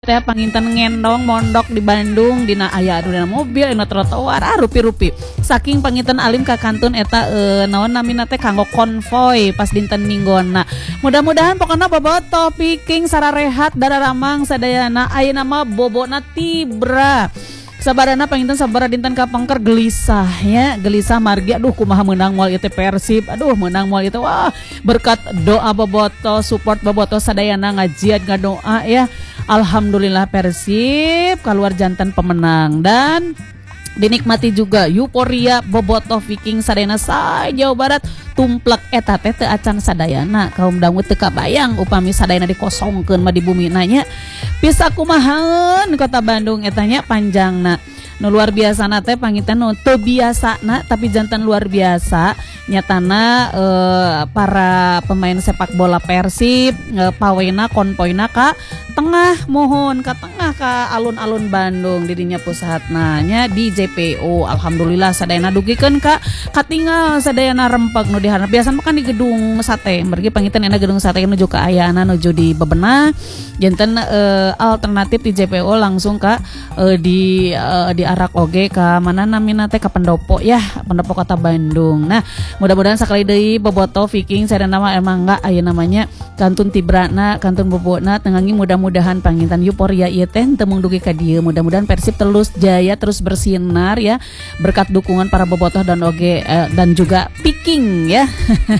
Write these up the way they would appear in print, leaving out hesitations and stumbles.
Teh panginten ngendong mondok di Bandung dina aya dina mobil dina trotoar rupi-rupi saking panginten alim ka kantun eta naon namina teh kanggo konvoy pas dinten minggona. Mudah-mudahan pokona boboto piking sararehat dararamang sadayana ayeuna mah bobona tibra. Sabarana panginten sabara dinten kapangker gelisah ya, gelisah margi aduh kumaha meunang moal ieu teh Persib. Aduh meunang moal ieu teh wah berkat doa boboto, support boboto sadayana ngajian ngadoa ya. Alhamdulillah Persib keluar jantan pemenang dan dinikmati juga euforia bobotoh Viking sadayana sa Jawa Barat tumplek eta teh teu acan sadayana kaum dangu teu kabayang upami sadayana dikosongkeun mah di bumi nanya bisa kumahaeun kota Bandung etanya panjangna nu luar biasa na teh panginten nu teu biasana tapi jantan luar biasa nyatana para pemain sepak bola Persib pawena konpoina ka tengah mohon ka tengah ka alun-alun Bandung di dinya pusatna nya di JPO. Alhamdulillah sadayana dugikeun ka katinggal sadayana rempeg nu diharap biasa makan di gedung sate mergi panginten ena gedung sate nuju ka ayana nuju di bebenah janten alternatif di JPO langsung ka di arak oge ka mana namina teh ka pendopo ya pendopo kota Bandung. Nah mudah-mudahan sakali deui boboto Viking sadayana mah emang enggak aya namanya kantun tibrana kantun bobona tengangi mudah-mudahan panginten euforia ieu teh teu mung dugi ka dieu. Mudah-mudahan Persib terus jaya terus bersinar ya berkat dukungan para bobotoh dan oge dan juga Viking ya.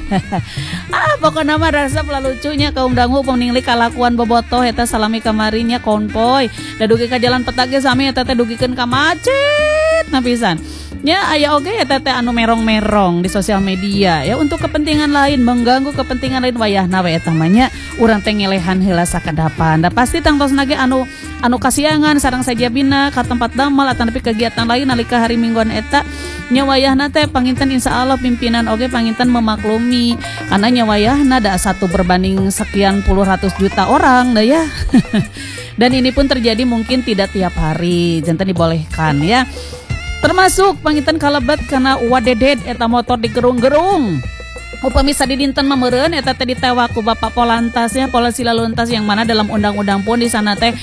Pokoknya mah rasa lucunya kaum dangu peningli kalakuan bobotoh eta salami kamarinya konvoy da dugi ka jalan peta ge sami eta teh dugikeun ka macet na pisan. Ya aya oge eta teh anu merong-merong di sosial media ya untuk kepentingan lain mengganggu kepentingan lain wayahna we eta mah nya urang teh ngelehan heula sakadapan. Da pasti tangtosna ge anu kasiangan sareng sajabina ka tempat damel ataupun kegiatan lain nalika hari Mingguan eta nya wayahna teh panginten insyaallah pimpinan oge panginten memaklumi karena nya wayahna da satu berbanding sekian puluh ratus juta orang da ya. Dan ini pun terjadi mungkin tidak tiap hari janten dibolehkan ya. Termasuk panginten kalebet karena wadedet eta motor digerung-gerung. Upami sadi dinten mah meureun eta teh ditewak ku Bapak Polantas ya, Polisi Lalu Lintas yang mana dalam undang-undang pun di sana teh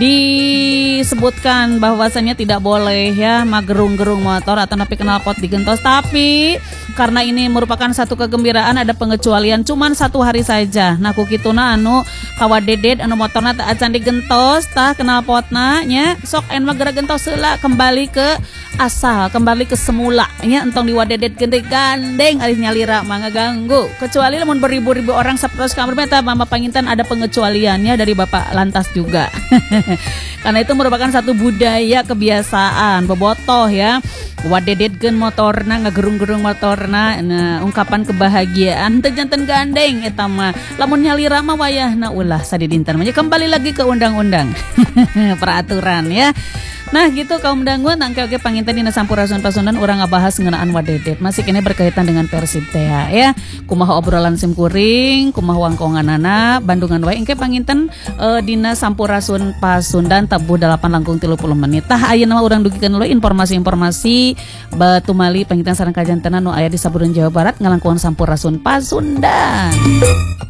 disebutkan bahwasanya tidak boleh ya magerung-gerung motor atau napi knalpot digentos. Tapi karena ini merupakan satu kegembiraan ada pengecualian cuman 1 hari saja. Nah ku kituna anu kawadedet anu motorna teh acan digentos tah knalpotna nya sok en mah geura gentos heula kembali ke asal kembali ke semula nya entong diwadedet gandeng ari nyalira mangga ganggu kecuali lamun beribu-ribu orang sapros kamar meta mama panginten ada pengecualiannya dari Bapak Lantas juga. Karena itu merupakan satu budaya kebiasaan bobotoh ya wadedetkeun motorna ngagerung-gerung motorna nah, ungkapan kebahagiaan teu janten gandeng eta mah lamun nyalira mah wayahna ulah sadi dinten mah kembali lagi ke undang-undang peraturan ya. Nah gitu kaum danguan nangke oge panginten dina sampurasun pasundan urang ngabahas ngeunaan wadedet masih kene berkaitan dengan Persib teh ya. Kumaha obrolan sim kuring, kumaha wangkonganana Bandungan wae engke panginten dina sampurasun pasundan tabuh 8 langkung 30 menit. Tah ayeuna mah urang dugikeun dulu informasi-informasi batumali panginten sareng kajantenan nu aya di Sabureun Jawa Barat ngalangkuhan sampurasun pasundan.